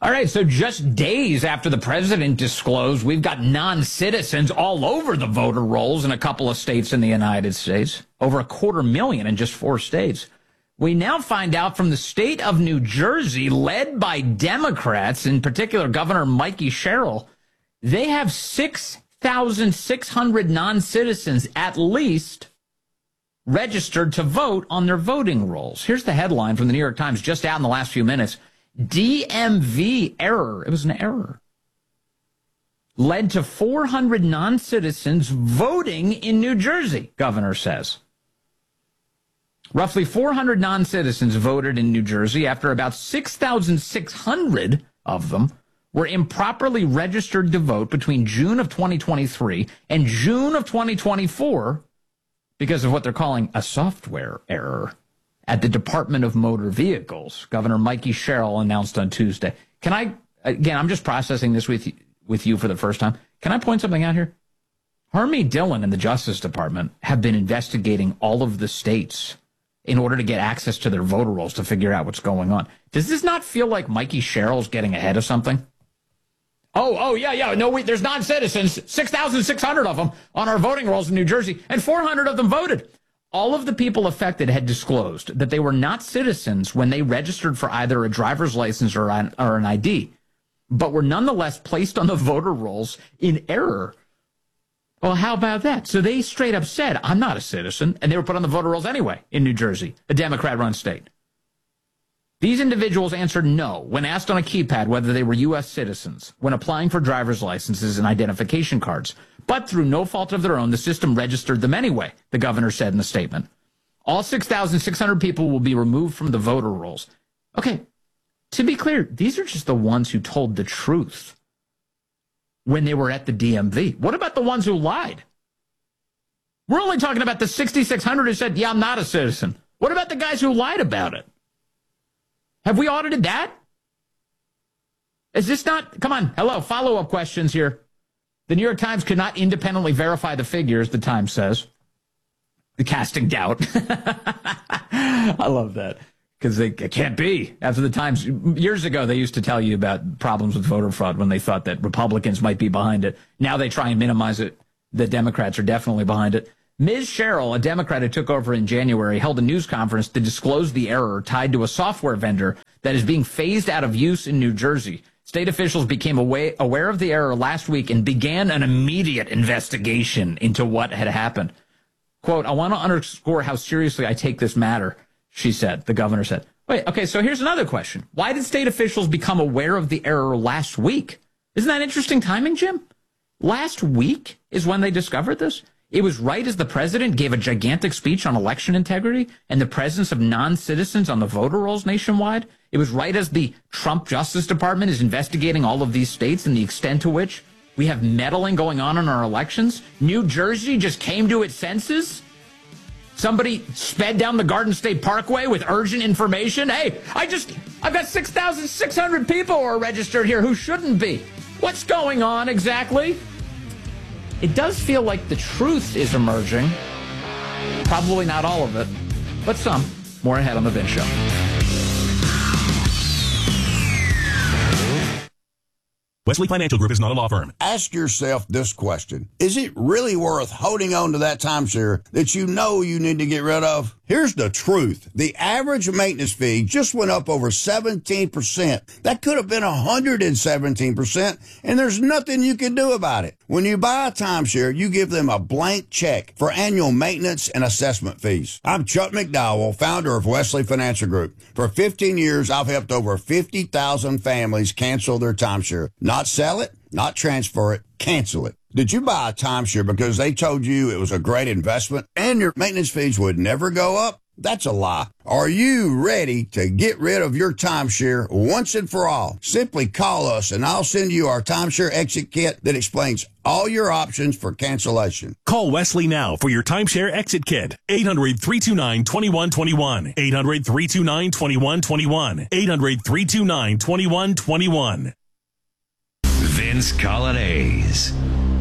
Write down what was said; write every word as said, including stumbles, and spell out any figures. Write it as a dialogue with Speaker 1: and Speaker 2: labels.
Speaker 1: All right, so just days after the president disclosed, we've got non-citizens all over the voter rolls in a couple of states in the United States, over a quarter million in just four states. We now find out from the state of New Jersey, led by Democrats, in particular Governor Mikey Sherrill, they have six thousand six hundred non-citizens at least registered to vote on their voting rolls. Here's the headline from the New York Times just out in the last few minutes. D M V error. It was an error. Led to four hundred non-citizens voting in New Jersey, governor says. Roughly four hundred non-citizens voted in New Jersey after about six thousand six hundred of them were improperly registered to vote between June of twenty twenty-three and June of twenty twenty-four because of what they're calling a software error at the Department of Motor Vehicles. Governor Mikey Sherrill announced on Tuesday. Can I, again, I'm just processing this with you, with you for the first time. Can I point something out here? Harmeet Dillon and the Justice Department have been investigating all of the states in order to get access to their voter rolls to figure out what's going on. Does this not feel like Mikey Sherrill's getting ahead of something? Oh, oh, yeah, yeah. No, we, there's non-citizens, six thousand six hundred of them on our voting rolls in New Jersey, and four hundred of them voted. All of the people affected had disclosed that they were not citizens when they registered for either a driver's license or an, or an I D, but were nonetheless placed on the voter rolls in error. Well, how about that? So they straight up said, I'm not a citizen, and they were put on the voter rolls anyway in New Jersey, a Democrat-run state. These individuals answered no when asked on a keypad whether they were U S citizens when applying for driver's licenses and identification cards. But through no fault of their own, the system registered them anyway, the governor said in the statement. All six thousand six hundred people will be removed from the voter rolls. Okay, to be clear, these are just the ones who told the truth when they were at the D M V. What about the ones who lied? We're only talking about the six thousand six hundred who said, yeah, I'm not a citizen. What about the guys who lied about it? Have we audited that? Is this not, come on, hello, follow-up questions here. The New York Times could not independently verify the figures, the Times says. The casting doubt. I love that. Because they it can't be. After the Times, years ago, they used to tell you about problems with voter fraud when they thought that Republicans might be behind it. Now they try and minimize it. The Democrats are definitely behind it. Miz Sherrill, a Democrat who took over in January, held a news conference to disclose the error tied to a software vendor that is being phased out of use in New Jersey. State officials became aware, aware of the error last week and began an immediate investigation into what had happened. Quote, I want to underscore how seriously I take this matter, she said, the governor said. Wait, okay, so here's another question. Why did state officials become aware of the error last week? Isn't that interesting timing, Jim? Last week is when they discovered this? It was right as the president gave a gigantic speech on election integrity and the presence of non-citizens on the voter rolls nationwide. It was right as the Trump Justice Department is investigating all of these states and the extent to which we have meddling going on in our elections. New Jersey just came to its senses. Somebody sped down the Garden State Parkway with urgent information. Hey, I just, I've got six thousand six hundred people who are registered here who shouldn't be. What's going on exactly? It does feel like the truth is emerging. Probably not all of it, but some. More ahead on The Vince Show.
Speaker 2: Wesley Financial Group is not a law firm.
Speaker 3: Ask yourself this question. Is it really worth holding on to that timeshare that you know you need to get rid of? Here's the truth. The average maintenance fee just went up over seventeen percent. That could have been one hundred seventeen percent, and there's nothing you can do about it. When you buy a timeshare, you give them a blank check for annual maintenance and assessment fees. I'm Chuck McDowell, founder of Wesley Financial Group. For fifteen years, I've helped over fifty thousand families cancel their timeshare. Not sell it, not transfer it, cancel it. Did you buy a timeshare because they told you it was a great investment and your maintenance fees would never go up? That's a lie. Are you ready to get rid of your timeshare once and for all? Simply call us and I'll send you our timeshare exit kit that explains all your options for cancellation.
Speaker 2: Call Wesley now for your timeshare exit kit. eight hundred, three two nine, two one two one. eight hundred, three two nine, two one two one. eight hundred, three two nine, two one two one.
Speaker 4: Vince Colonnese.